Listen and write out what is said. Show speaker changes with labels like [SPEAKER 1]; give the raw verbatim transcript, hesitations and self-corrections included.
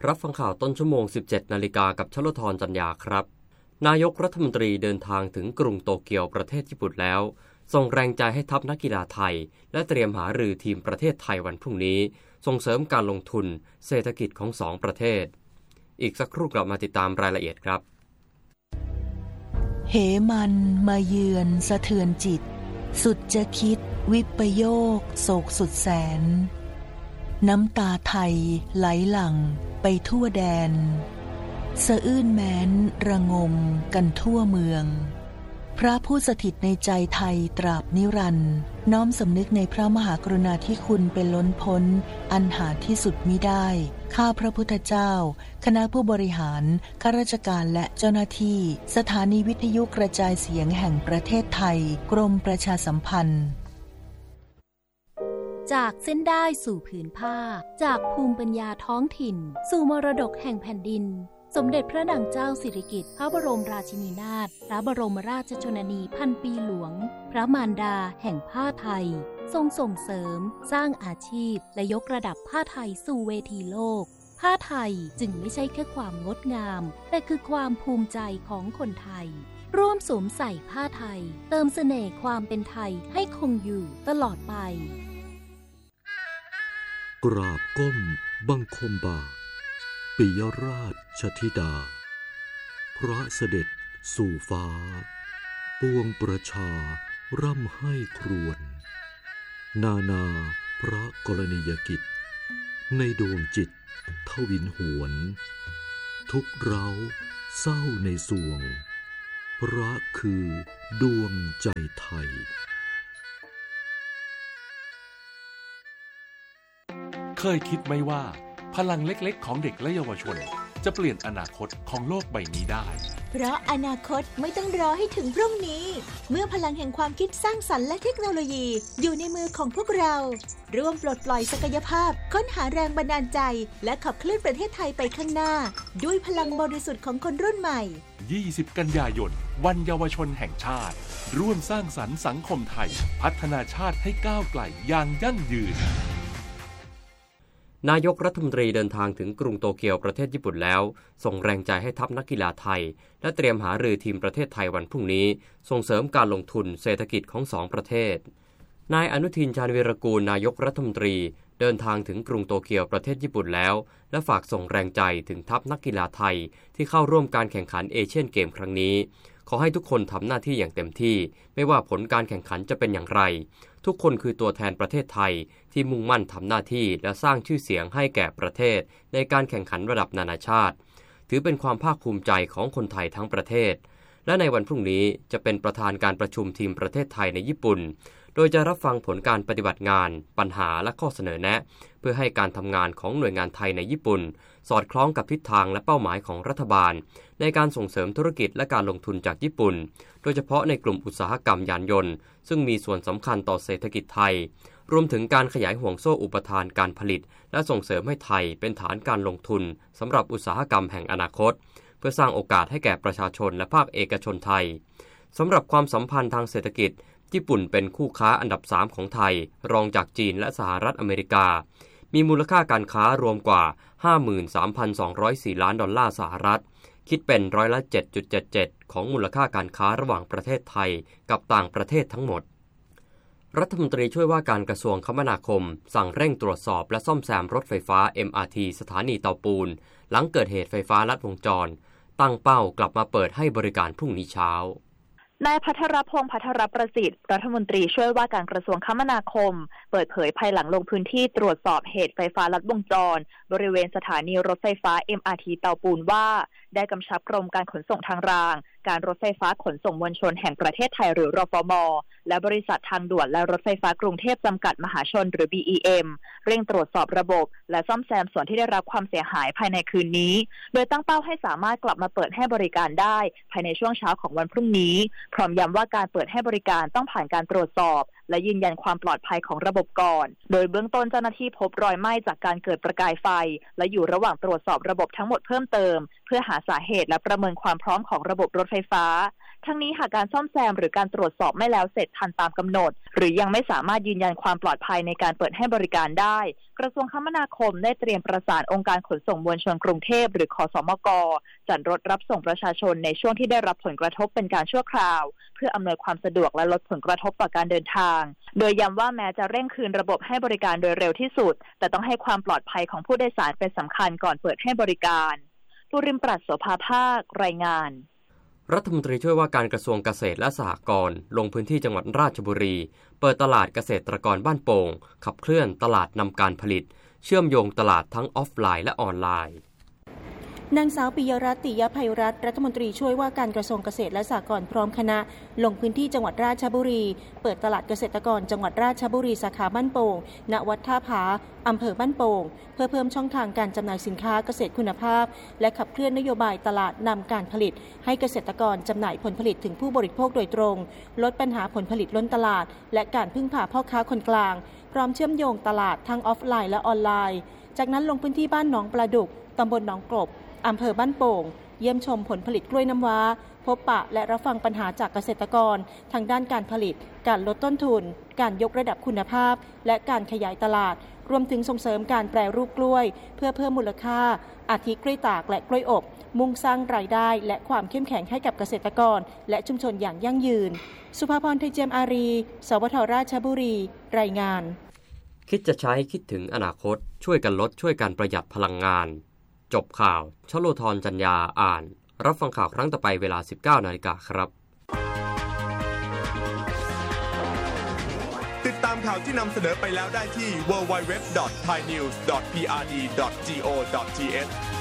[SPEAKER 1] รับฟังข่าวต้นชั่วโมง สิบเจ็ดนาฬิกา กับชลธรจันยาครับนายกรัฐมนตรีเดินทางถึงกรุงโตเกียวประเทศญี่ปุ่นแล้วส่งแรงใจให้ทัพนักกีฬาไทยและเตรียมหารือทีมประเทศไทยวันพรุ่งนี้ส่งเสริมการลงทุนเศรษฐกิจของสองประเทศอีกสักครู่กลับมาติดตามรายละเอียดครับ
[SPEAKER 2] เหมันมาเยือนสะเทือนจิตสุดจะคิดวิปโยคโศกสุดแสนน้ำตาไทยไหลหลั่งไปทั่วแดนสะอื้นแม้นระงมกันทั่วเมืองพระผู้สถิตในใจไทยตราบนิรันดร์น้อมสำนึกในพระมหากรุณาธิคุณเป็นล้นพ้นอันหาที่สุดมิได้ข้าพระพุทธเจ้าคณะผู้บริหารข้าราชการและเจ้าหน้าที่สถานีวิทยุกระจายเสียงแห่งประเทศไทยกรมประชาสัมพันธ์
[SPEAKER 3] จากเส้นได้สู่ผืนผ้าจากภูมิปัญญาท้องถิ่นสู่มรดกแห่งแผ่นดินสมเด็จพระนางเจ้าสิริกิติ์พระบรมราชินีนาถพระบรมราชชนนีพันปีหลวงพระมารดาแห่งผ้าไทยทรงส่งเสริมสร้างอาชีพและยกระดับผ้าไทยสู่เวทีโลกผ้าไทยจึงไม่ใช่แค่ความงดงามแต่คือความภูมิใจของคนไทยร่วมสวมใส่ผ้าไทยเติมเสน่ห์ความเป็นไทยให้คงอยู่ตลอดไป
[SPEAKER 4] กราบก้มบังคมบาทปิยราชธิดาพระเสด็จสู่ฟ้าปวงประชาร่ำให้ครวญนานาพระกรณียกิจในดวงจิตทวินหวนทุกเร้าเศร้าในสวงพระคือดวงใจไทย
[SPEAKER 5] เคยคิดไหมว่าพลังเล็กๆของเด็กและเยาวชนจะเปลี่ยนอนาคตของโลกใบนี้ได้
[SPEAKER 6] เพราะอนาคตไม่ต้องรอให้ถึงพรุ่งนี้เมื่อพลังแห่งความคิดสร้างสรรค์และเทคโนโลยีอยู่ในมือของพวกเราร่วมปลดปล่อยศักยภาพค้นหาแรงบันดาลใจและขับเคลื่อนประเทศไทยไปข้างหน้าด้วยพลังบริสุทธิ์ของคนรุ่นใหม่
[SPEAKER 5] ยี่สิบกันยายนวันเยาวชนแห่งชาติร่วมสร้างสรรค์สังคมไทยพัฒนาชาติให้ก้าวไกลอย่างยั่งยืน
[SPEAKER 1] นายกรัฐมนตรีเดินทางถึงกรุงโตเกียวประเทศญี่ปุ่นแล้วส่งแรงใจให้ทัพนักกีฬาไทยและเตรียมหารือทีมประเทศไทยวันพรุ่งนี้ส่งเสริมการลงทุนเศรษฐกิจของสองประเทศนายอนุทินชาญวีรกูลนายกรัฐมนตรีเดินทางถึงกรุงโตเกียวประเทศญี่ปุ่นแล้วและฝากส่งแรงใจถึงทัพนักกีฬาไทยที่เข้าร่วมการแข่งขันเอเชียนเกมครั้งนี้ขอให้ทุกคนทำหน้าที่อย่างเต็มที่ไม่ว่าผลการแข่งขันจะเป็นอย่างไรทุกคนคือตัวแทนประเทศไทยที่มุ่งมั่นทำหน้าที่และสร้างชื่อเสียงให้แก่ประเทศในการแข่งขันระดับนานาชาติถือเป็นความภาคภูมิใจของคนไทยทั้งประเทศและในวันพรุ่งนี้จะเป็นประธานการประชุมทีมประเทศไทยในญี่ปุ่นโดยจะรับฟังผลการปฏิบัติงานปัญหาและข้อเสนอแนะเพื่อให้การทำงานของหน่วยงานไทยในญี่ปุ่นสอดคล้องกับทิศทางและเป้าหมายของรัฐบาลในการส่งเสริมธุรกิจและการลงทุนจากญี่ปุ่นโดยเฉพาะในกลุ่มอุตสาหกรรมยานยนต์ซึ่งมีส่วนสำคัญต่อเศรษฐกิจไทยรวมถึงการขยายห่วงโซ่อุปทานการผลิตและส่งเสริมให้ไทยเป็นฐานการลงทุนสำหรับอุตสาหกรรมแห่งอนาคตเพื่อสร้างโอกาสให้แก่ประชาชนและภาคเอกชนไทยสำหรับความสัมพันธ์ทางเศรษฐกิจญี่ปุ่นเป็นคู่ค้าอันดับสามของไทยรองจากจีนและสหรัฐอเมริกามีมูลค่าการค้ารวมกว่า ห้าหมื่นสามพันสองร้อยสี่ ล้านดอลลาร์สหรัฐคิดเป็นร้อยละ เจ็ดจุดเจ็ดเจ็ด ของมูลค่าการค้าระหว่างประเทศไทยกับต่างประเทศทั้งหมดรัฐมนตรีช่วยว่าการกระทรวงคมนาคมสั่งเร่งตรวจสอบและซ่อมแซมรถไฟฟ้า เอ็ม อาร์ ที สถานีเตาปูนหลังเกิดเหตุไฟฟ้าลัดวงจรตั้งเป้ากลับมาเปิดให้บริการพรุ่งนี้เช้านายภัทรพงษ์ภัทรประสิทธิ์รัฐมนตรีช่วยว่าการกระทรวงคมนาคมเปิดเผยภายหลังลงพื้นที่ตรวจสอบเหตุไฟฟ้าลัดวงจรบริเวณสถานีรถไฟฟ้า เอ็ม อาร์ ที เตาปูนว่าได้กำชับกรมการขนส่งทางรางการรถไฟฟ้าขนส่งมวลชนแห่งประเทศไทยหรือรฟม.และบริษัททางด่วนและรถไฟฟ้ากรุงเทพจำกัดมหาชนหรือ บี อี เอ็ม เร่งตรวจสอบระบบและซ่อมแซมส่วนที่ได้รับความเสียหายภายในคืนนี้โดยตั้งเป้าให้สามารถกลับมาเปิดให้บริการได้ภายในช่วงเช้าของวันพรุ่งนี้พร้อมย้ำว่าการเปิดให้บริการต้องผ่านการตรวจสอบและยืนยันความปลอดภัยของระบบก่อนโดยเบื้องต้นเจ้าหน้าที่พบรอยไหม้จากการเกิดประกายไฟและอยู่ระหว่างตรวจสอบระบบทั้งหมดเพิ่มเติมเพื่อหาสาเหตุและประเมินความพร้อมของระบบรถไฟฟ้า
[SPEAKER 7] ทั้งนี้หากการซ่อมแซมหรือการตรวจสอบไม่แล้วเสร็จทันตามกำหนดหรือยังไม่สามารถยืนยันความปลอดภัยในการเปิดให้บริการได้กระทรวงคมนาคมได้เตรียมประสานองค์การขนส่งมวลชนกรุงเทพหรือคสมกจัดรถรับส่งประชาชนในช่วงที่ได้รับผลกระทบเป็นการชั่วคราวเพื่ออำนวยความสะดวกและลดผลกระทบต่อการเดินทางโดยย้ำว่าแม้จะเร่งคืนระบบให้บริการโดยเร็วที่สุดแต่ต้องให้ความปลอดภัยของผู้โดยสารเป็นสำคัญก่อนเปิดให้บริการปุริมปรัชโสภาภาครายงาน
[SPEAKER 1] รัฐมนตรีช่วยว่าการกระทรวงเกษตรและสหกรณ์ลงพื้นที่จังหวัดราชบุรีเปิดตลาดเกษตรกรบ้านโป่งขับเคลื่อนตลาดนำการผลิตเชื่อมโยงตลาดทั้งออฟไลน์และออนไลน์
[SPEAKER 8] นางสาวปิยรัตน์ ติยภัยรัตน์รัฐมนตรีช่วยว่าการกระทรวงเกษตรและสหกรณ์พร้อมคณะลงพื้นที่จังหวัดราชบุรีเปิดตลาดเกษตรกรจังหวัดราชบุรีสาขาบ้านโป่งณวัดท่าผาอำเภอบ้านโป่งเพื่อเพิ่มช่องทางการจำหน่ายสินค้าเกษตรคุณภาพและขับเคลื่อนนโยบายตลาดนำการผลิตให้เกษตรกรจำหน่ายผลผลิตถึงผู้บริโภคโดยตรงลดปัญหาผลผลิตล้นตลาดและการพึ่งพาพ่อค้าคนกลางพร้อมเชื่อมโยงตลาดทั้งออฟไลน์และออนไลน์จากนั้นลงพื้นที่บ้านหนองปลาดุกตำบลหนองกบอำเภอบ้านโป่งเยี่ยมชมผลผลิตกล้วยน้ำว้าพบปะและรับฟังปัญหาจากเกษตรกรทางด้านการผลิตการลดต้นทุนการยกระดับคุณภาพและการขยายตลาดรวมถึงส่งเสริมการแปรรูปกล้วยเพื่อเพิ่มมูลค่าอาทิกล้วยตากและกล้วยอบมุ่งสร้างรายได้และความเข้มแข็งให้กับเกษตรกรและชุมชนอย่างยั่งยืนสุภาพร ไทยเจียมอารีสวทราชบุรีรายงาน
[SPEAKER 1] คิดจะใช้คิดถึงอนาคตช่วยกันลดช่วยกันประหยัดพลังงานจบข่าวชโลธรจัญญาอ่านรับฟังข่าวครั้งต่อไปเวลา สิบเก้านาฬิกา นครับ
[SPEAKER 9] ติดตามข่าวที่นำเสนอไปแล้วได้ที่ ดับเบิลยู ดับเบิลยู ดับเบิลยู ดอท ไทยนิวส์ ดอท พี อาร์ ดี ดอท จี โอ ดอท ที เอช